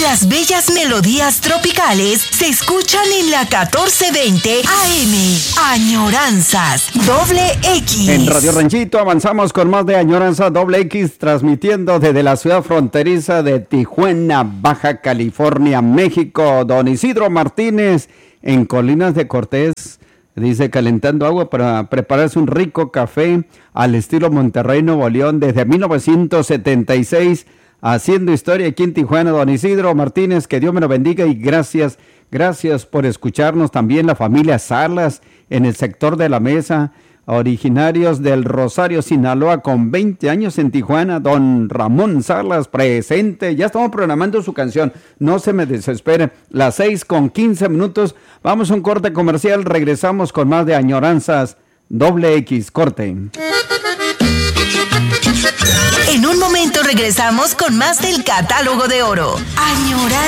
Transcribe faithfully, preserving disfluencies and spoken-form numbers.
Las bellas melodías tropicales se escuchan en la catorce veinte A M. Añoranzas Doble X. En Radio Ranchito avanzamos con más de Añoranzas Doble X, transmitiendo desde la ciudad fronteriza de Tijuana, Baja California, México. Don Isidro Martínez en Colinas de Cortés dice: calentando agua para prepararse un rico café al estilo Monterrey, Nuevo León, desde mil novecientos setenta y seis, haciendo historia aquí en Tijuana. Don Isidro Martínez, que Dios me lo bendiga y gracias, gracias por escucharnos. También la familia Salas en el sector de la Mesa, originarios del Rosario, Sinaloa, con veinte años en Tijuana. Don Ramón Salas presente. Ya estamos programando su canción, no se me desespere. Las seis con quince minutos, vamos a un corte comercial, regresamos con más de Añoranzas Doble X. Corte. En un momento regresamos con más del Catálogo de Oro. Añoranzas.